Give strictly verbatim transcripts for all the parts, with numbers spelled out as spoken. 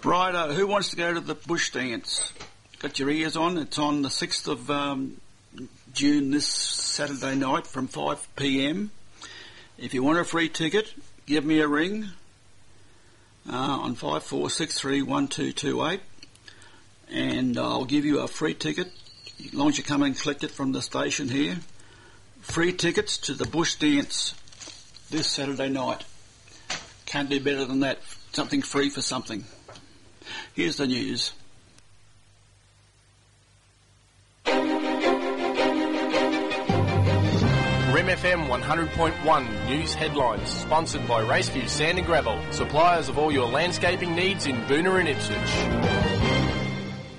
Right, uh, who wants to go to the bush dance? Got your ears on? It's on the sixth of um, June this Saturday night from five p m. If you want a free ticket, give me a ring uh, on five four six three one two two eight and I'll give you a free ticket as long as you come and collect it from the station here. Free tickets to the bush dance this Saturday night. Can't do better than that. Something free for something. Here's the news. R I M F M one hundred point one News Headlines, sponsored by Raceview Sand and Gravel, suppliers of all your landscaping needs in Boonah and Ipswich.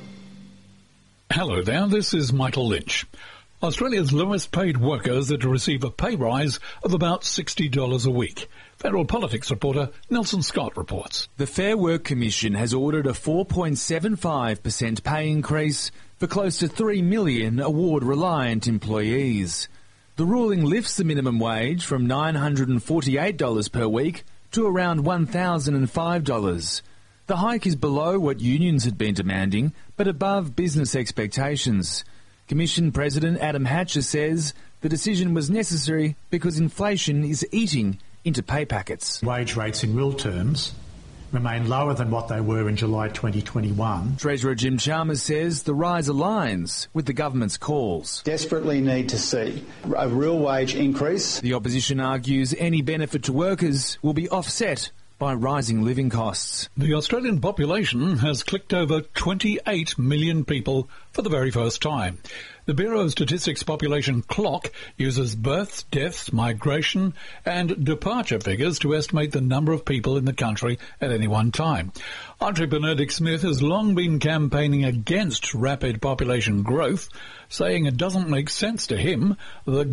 Hello there, this is Michael Lynch. Australia's lowest paid workers are to receive a pay rise of about sixty dollars a week. Federal Politics reporter Nelson Scott reports. The Fair Work Commission has ordered a four point seven five percent pay increase for close to three million award-reliant employees. The ruling lifts the minimum wage from nine hundred forty-eight dollars per week to around one thousand five dollars. The hike is below what unions had been demanding, but above business expectations. Commission President Adam Hatcher says the decision was necessary because inflation is eating into pay packets. Wage rates in real terms remain lower than what they were in July twenty twenty-one. Treasurer Jim Chalmers says the rise aligns with the government's calls. Desperately need to see a real wage increase. The opposition argues any benefit to workers will be offset by rising living costs. The Australian population has clicked over twenty-eight million people for the very first time. The Bureau of Statistics population clock uses births, deaths, migration and departure figures to estimate the number of people in the country at any one time. Entrepreneur Dick Smith has long been campaigning against rapid population growth, saying it doesn't make sense to him that